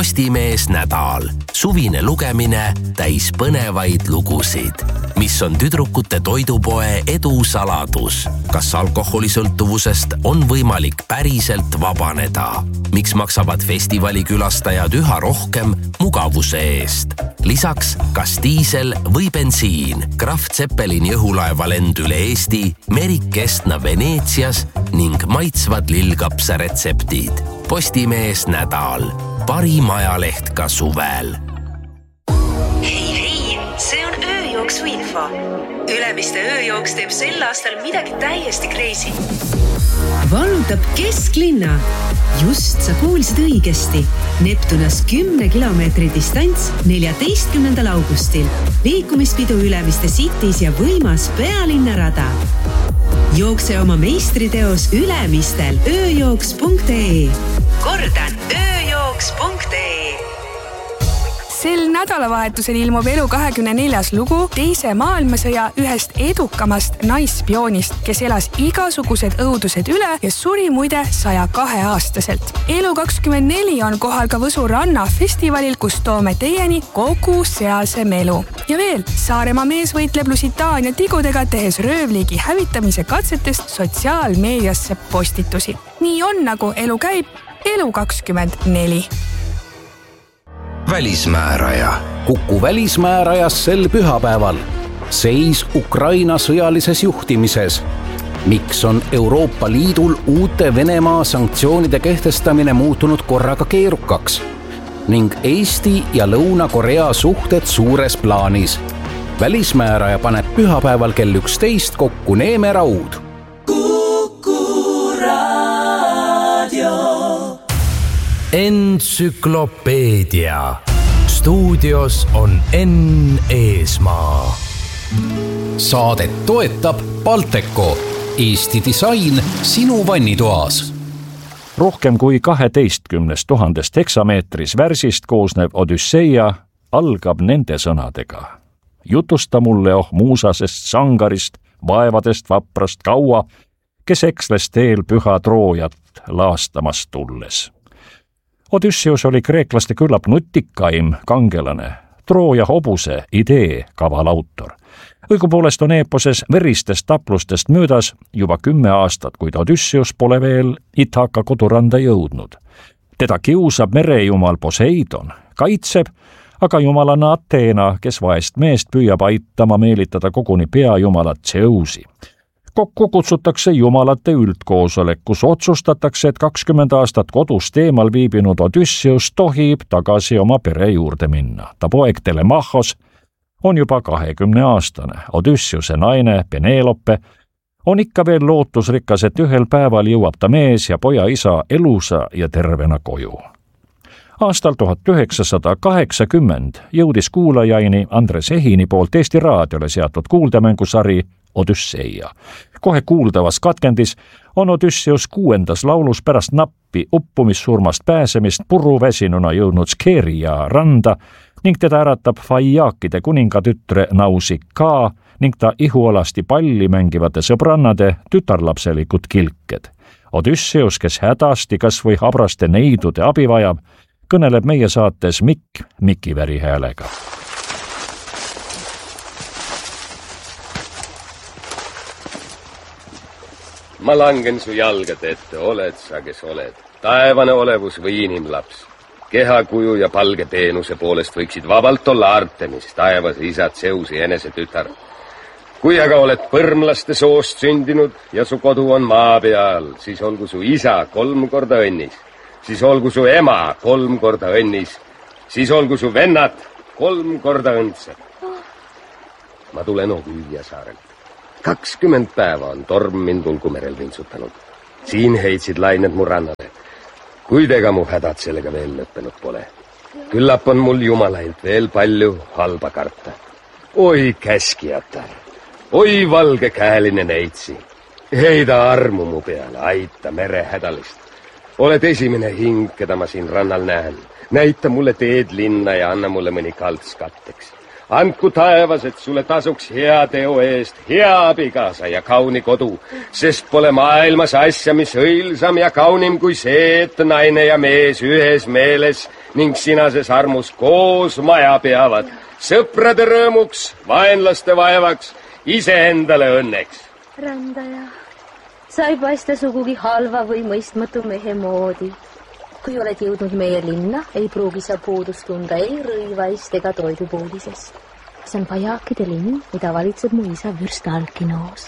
Postimees nädal. Suvine lugemine täis põnevaid lugusid. Mis on tüdrukute toidupoe edu saladus? Kas alkoholisõltuvusest on võimalik päriselt vabaneda? Miks maksavad festivali külastajad üha rohkem mugavuse eest? Lisaks, kas diisel või bensiin? Kraft Zeppelini õhulaeva lend üle Eesti, Merik Kestna Veneetsias ning maitsvad lillkapsa retseptid. Postimees nädal. Parim ajaleht ka suvel. Hei, see on ööjooksu info. Ülemiste ööjooks teeb sel aastal midagi täiesti crazy. Vallutab kesklinna. Just sa kuulsid õigesti. Neptunas 10 kilomeetri distants 14. augustil. Liikumispidu Ülemiste Cities ja võimas pealinnarada. Jookse oma meistriteos Ülemistel ööjooks.ee. Kordan, ööjooks.ee. Sel nädalavahetusel ilmub Elu 24. lugu teise maailmasõja ühest edukamast naisspioonist, kes elas igasugused õudused üle ja suri muide 102-aastaselt. Elu 24 on kohal ka Võsu ranna festivalil, kus toome teieni kogu sealse melu. Ja veel, Saaremaa mees võitleb Lusitaania tigudega, tehes röövliigi hävitamise katsetest sotsiaalmeediasse postitusi. Nii on, nagu elu käib. Elu 24. Välismääraja. Kuku välismäärajas sel pühapäeval. Seis Ukraina sõjalises juhtimises. Miks on Euroopa Liidul uute Venemaa sanktsioonide kehtestamine muutunud korraga keerukaks? Ning Eesti ja Lõuna-Korea suhted suures plaanis. Välismääraja paneb pühapäeval kell 11 kokku Neeme Raud. Entsüklopeedia. Stuudios on Enn Eesmaa. Saadet toetab Balteco. Eesti disain sinu vannitoas. Rohkem kui 12 000 heksameetris värsist koosnev Odüsseia algab nende sõnadega. Jutusta mulle muusasest sangarist, vaevadest vaprast kaua, kes eksles teel püha Troojat laastamas tulles. Odysseus oli kreeklaste küllap nutikaim kangelane, Trooja hobuse idee kaval autor. Õigupoolest on eeposes veristest taplustest möödas juba 10 aastat, kuid Odysseus pole veel Ithaka koduranda jõudnud. Teda kiusab merejumal Poseidon, kaitseb, aga jumalana Ateena, kes vaest meest püüab aitama meelitada koguni peajumalat Zeusi. Kokku kutsutakse jumalate üldkoosolek, kus otsustatakse, et 20 aastat kodust eemal viibinud Odysseus tohib tagasi oma pere juurde minna. Ta poeg Telemachos on juba 20-aastane. Odysseuse naine Penelope on ikka veel lootusrikas, et ühel päeval jõuab ta mees ja poja isa elusa ja tervena koju. Aastal 1980 jõudis kuulajaini Andres Ehini poolt Eesti Raadiole seatud kuuldemängusari Odüsseia. Kohe kuuldavas katkendis on Odysseus 6. laulus pärast nappi uppumissurmast pääsemist puruväsinuna jõudnud Skeria randa ning teda äratab Faiakide kuningatütre Nausikaa ning ta ihualasti palli mängivate sõbrannade tütarlapselikud kilked. Odysseus, kes hädasti kas või habraste neidude abi vajab, kõneleb meie saates Mikk Mikiväri häälega. Ma langen su jalgade ette, oled sa, kes oled. Taevane olevus või inimlaps. Kehakuju ja palge teenuse poolest võiksid vabalt olla Artemis, taevas isad Zeusi enese tütar. Kui aga oled põrmlaste soost sündinud ja su kodu on maa peal, siis olgu su isa 3 korda õnnis. Siis olgu su ema 3 korda õnnis. Siis olgu su vennad 3 korda õndsad. Ma tulen Ovüüja saarelt. 20 päeva on torm mind Ulgumerel vintsutanud. Siin heitsid lained mu rannale. Kuid ega mu hädad sellega veel lõppenud pole. Küllap on mul jumalailt veel palju halba karta. Oi käskijatar, oi valgekäeline neitsi. Heida armu mu peale, aita mere hädalist. Oled esimene hing, keda ma siin rannal näen. Näita mulle teed linna ja anna mulle mõni kalts katteks. Andku taevas, et sulle tasuks hea teo eest, hea abikaasa ja kauni kodu, sest pole maailmas asja, mis õilsam ja kaunim kui see, et naine ja mees ühes meeles ning sinases armus koos maja peavad, sõprade rõõmuks, vaenlaste vaevaks, iseendale õnneks. Rändaja, sa ei paista sugugi halva või mõistmatu mehe moodi. Kui oled jõudnud meie linna, ei pruugi sa puudust tunda ei rõivaist ega toidupoodisest. See on vajakide linn, mida valitseb mu isa vürst Alkinoos.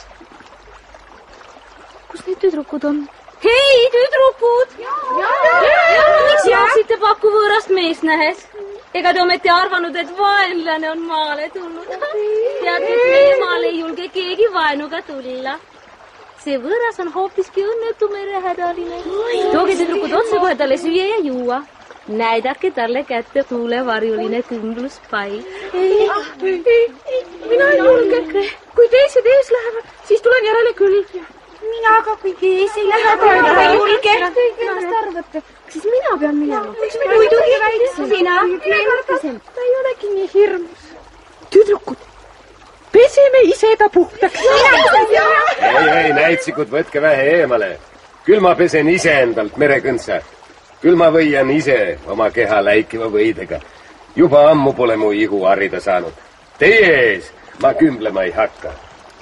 Kus need tüdrukud on? Hei, tüdrukud! Miks jooksite pakku võõrast meest nähes? Ega te ometi arvanud, et vaenlane on maale tulnud? Tead, et meie maale ei julge keegi vaenuga tulla. See võõras on hoopiski õnnetu merehädaline. Tooge tüdrukud otse kohe talle süüa ja juua. Näidake talle kätte tuulevarjuline kümbluspai. Ei, mina ei julge. Kui teised ees lähevad, siis tulen järele küll. Mina aga kui ees ei lähe, ei julge. Millest arvate? Siis mina pean minema. Muidugi väikse. Sina leemarkasem. Ta ei olegi nii hirmus. Tüdrukud, peseme ise ta puhtaks. Ei, näitsikud, võtke vähe eemale. Küll ma pesen ise endalt merekõntsa. Küll ma võian ise oma keha läikiva võidega. Juba ammu pole mu ihu harida saanud. Teie ees ma kümblema ei hakka.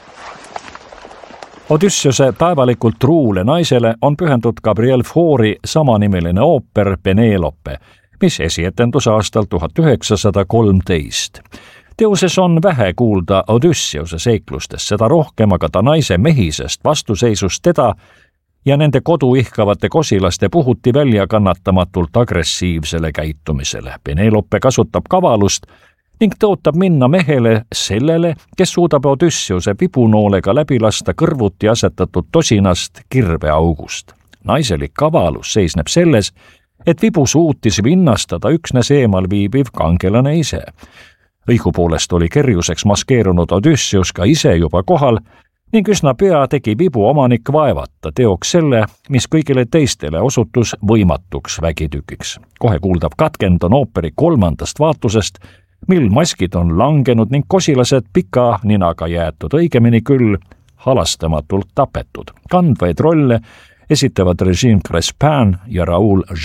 Odysseuse taevalikult truule naisele on pühendatud Gabriel Fauré samanimeline ooper Penelope, mis esietendus aastal 1913. Teoses on vähe kuulda Odysseuse seiklustest, seda rohkem aga ta naise mehisest vastuseisust teda ja nende kodu ihkavate kosilaste puhuti välja kannatamatult agressiivsele käitumisele. Penelope kasutab kavalust ning tõotab minna mehele sellele, kes suudab Odysseuse vibunoolega läbi lasta kõrvuti asetatud tosinast kirveaugust. Naiselik kavalus seisneb selles, et vibu suutis vinnastada üksnes eemal viibiv kangelane ise. Õigupoolest oli kerjuseks maskeerunud Odysseus ka ise juba kohal ning üsna pea tegi vibu omanik vaevata teoks selle, mis kõigile teistele osutus võimatuks vägitükiks. Kohe kuuldav katkend on ooperi 3. vaatusest, mil maskid on langenud ning kosilased pika ninaga jäetud, õigemini küll halastamatult tapetud. Kandvaid rolle esitavad Regine Crespin ja Raoul